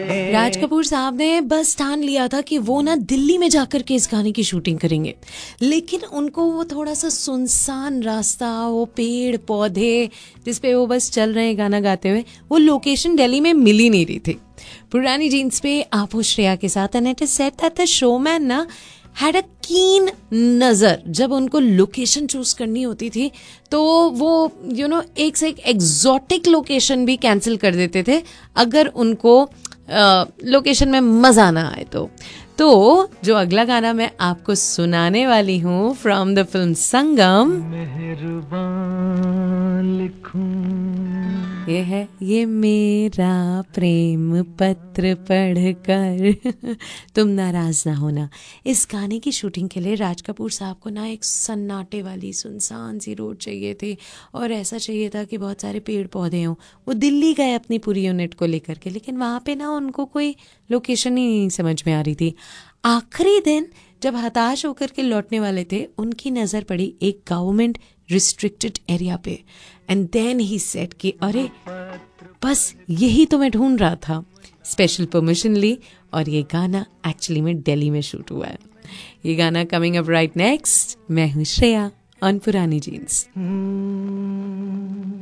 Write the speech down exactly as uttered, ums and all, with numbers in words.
राज कपूर साहब ने बस ठान लिया था कि वो ना दिल्ली में जाकर के इस गाने की शूटिंग करेंगे, लेकिन उनको वो थोड़ा सा सुनसान रास्ता, वो पेड़ पौधे जिसपे वो बस चल रहे हैं गाना गाते हुए, वो लोकेशन दिल्ली में मिल ही नहीं रही थी। पुरानी जीन्स पे आप हो श्रेया के साथ, and it is said that the showman ना हैड अ कीन नज़र। जब उनको लोकेशन चूज करनी होती थी तो वो यू नो एक से एक एग्जॉटिक लोकेशन भी कैंसिल कर देते थे अगर उनको लोकेशन uh, में मजा ना आए तो तो जो अगला गाना मैं आपको सुनाने वाली हूँ फ्रॉम द फिल्म संगम, मेहरबान लिखूं, ये है ये मेरा प्रेम पत्र पढ़कर तुम नाराज ना होना। इस गाने की शूटिंग के लिए राज कपूर साहब को ना एक सन्नाटे वाली सुनसान सी रोड चाहिए थी, और ऐसा चाहिए था कि बहुत सारे पेड़ पौधे हों। वो दिल्ली गए अपनी पूरी यूनिट को लेकर के, लेकिन वहाँ पे ना उनको कोई लोकेशन ही नहीं समझ में आ रही थी। आखिरी दिन जब हताश होकर के लौटने वाले थे, उनकी नज़र पड़ी एक गवर्नमेंट रिस्ट्रिक्टेड एरिया पे, एंड देन ही सेड कि अरे बस यही तो मैं ढूंढ रहा था। स्पेशल परमिशन ली और ये गाना एक्चुअली में दिल्ली में शूट हुआ है। ये गाना कमिंग अप राइट नेक्स्ट। मैं हूँ श्रेया ऑन पुरानी जीन्स।